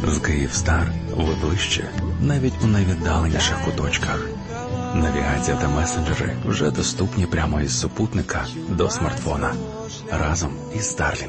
З Київстар ви ближче, навіть у найвіддаленіших куточках. Навігація та месенджери вже доступні прямо із супутника до смартфона. Разом із Starlink.